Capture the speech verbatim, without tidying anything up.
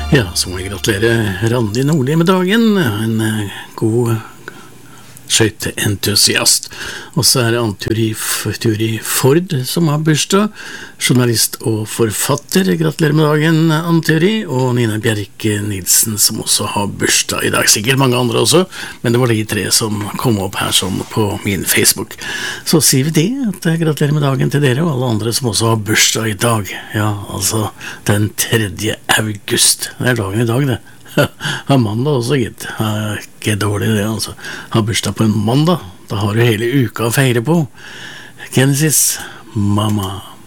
Ja, så må jeg gratulere Randi Nordli med dagen, en eh, god skøyteentusiast. Og så er det Ann-Turi Turi Ford som har bursdag, journalist og forfatter. Gratulerer med dagen, Ann-Turi. Og Nina Bjerke Nilsen som også har bursdag i dag. Sikkert mange andre også, men det var de tre som kom opp her sånn på min Facebook. Så sier vi det, at gratulerer med dagen til dere og alle andre som også har bursdag i dag. Ja, altså den tredje august. Det er dagen i dag, det. Har mandag også, gitt. Ikke dårlig det, altså. Har bursdag på en mandag. Da har du hele uka å feire på. Genesis, mamma.